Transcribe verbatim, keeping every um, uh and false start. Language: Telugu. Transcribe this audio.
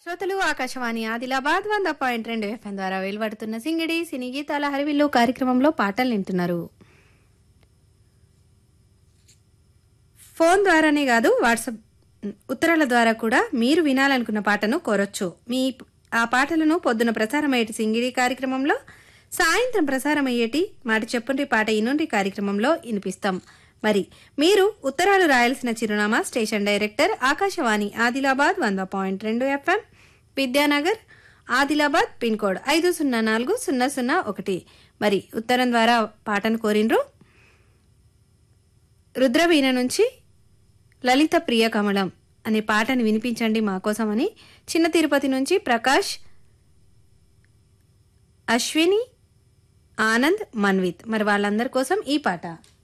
శ్రోతలు ఆకాశవాణి ఆదిలాబాద్ వంద పాయింట్ రెండు ఎఫ్ఎం ద్వారా వెలువడుతున్న సింగిడి సినీ గీతాల హరివిల్లు కార్యక్రమంలో పాటలు వింటున్నారు. ఫోన్ ద్వారానే కాదు, వాట్సాప్ ఉత్తరాల ద్వారా కూడా మీరు వినాలనుకున్న పాటను కోరొచ్చు. మీ ఆ పాటలను పొద్దున ప్రసారమయ్యేటి సింగిడి కార్యక్రమంలో, సాయంత్రం ప్రసారమయ్యేటి మాట చెప్పుండ్రి పాట ఇనుండ్రి కార్యక్రమంలో వినిపిస్తాం. మరి మీరు ఉత్తరాలు రాయాల్సిన చిరునామా స్టేషన్ డైరెక్టర్ ఆకాశవాణి ఆదిలాబాద్ వంద పాయింట్ రెండు FM, Vidyanagar, Adilabad, pin code ఐదు సున్నా నాలుగు సున్నా సున్నా ఒకటి. మరి ఉత్తరం ద్వారా పాటను కోరిండ్రు. రుద్రవీణ నుంచి లలిత ప్రియ కమలం అనే పాటను వినిపించండి మా కోసమని చిన్న తిరుపతి నుంచి ప్రకాష్, అశ్విని, ఆనంద్, మన్విత్ మరి వాళ్ళందరి కోసం ఈ పాట.